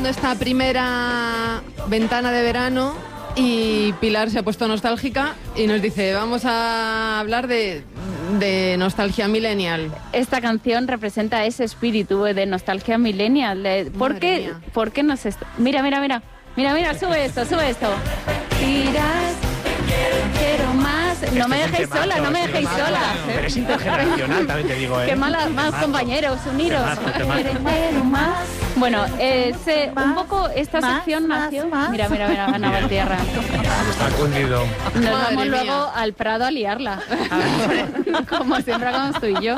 grabando esta primera ventana de verano y Pilar se ha puesto nostálgica y nos dice, vamos a hablar de nostalgia millennial. Esta canción representa ese espíritu de nostalgia millennial. ¿Por qué nos Mira, sube esto. Tiras, quiero más. No me dejéis sola. Pero es intergeneracional, también te digo, ¿eh? Qué más compañeros, uniros. Quiero más. Bueno, un poco esta sección nació... Mira, Ana Valtierra. Está cundido. Nos vamos luego al Prado a liarla. Como siempre hagamos tú y yo.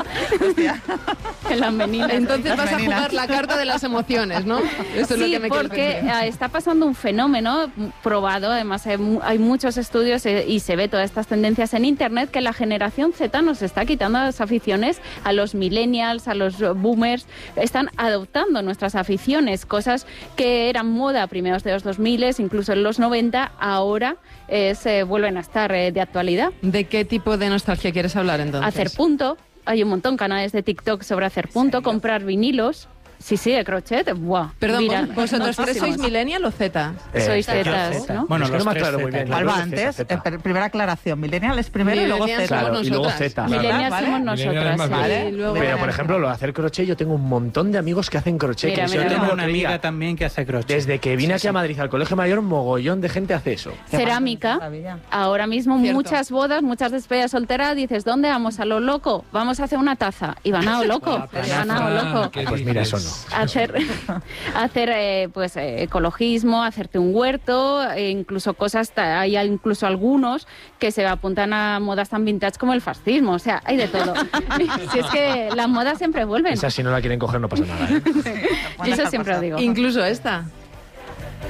En las meninas. Entonces vas a jugar la carta de las emociones, ¿no? Eso es lo que me porque está pasando un fenómeno probado, además hay muchos estudios y se ve todas estas tendencias en internet, que la generación Z nos está quitando las aficiones a los millennials, a los boomers, están adoptando nuestras aficiones, cosas que eran moda a primeros de los 2000, incluso en los 90, ahora se vuelven a estar de actualidad. ¿De qué tipo de nostalgia quieres hablar entonces? Hacer punto, hay un montón de canales de TikTok sobre hacer punto, comprar vinilos. Sí, de crochet. ¡Buah! Perdón, ¿vosotros tres sois millennial o Z? Sois Zetas, ¿no? Bueno, no me aclaro muy bien. ¿Cuál va antes? Primera aclaración. Millennial es primero y luego Z. Claro, y luego Z. Millennial somos nosotras. Vale. Pero, por ejemplo, lo de hacer crochet, yo tengo un montón de amigos que hacen crochet. Yo tengo una amiga también que hace crochet. Desde que vine aquí a Madrid, al Colegio Mayor, mogollón de gente hace eso. Cerámica. Ahora mismo muchas bodas, muchas despedidas solteras, dices, ¿dónde vamos? A lo loco. Vamos a hacer una taza. Y van a lo loco. Pues mira, eso no. Hacer ecologismo, hacerte un huerto, incluso hay incluso algunos que se apuntan a modas tan vintage como el fascismo, o sea, hay de todo. Si es que las modas siempre vuelven. Esa, si no la quieren coger, no pasa nada, ¿eh? Eso siempre lo digo. Incluso esta.